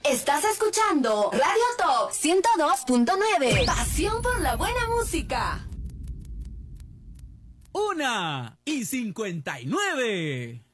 Estás escuchando Radio Top 102.9. Pasión por la buena música. 1:59.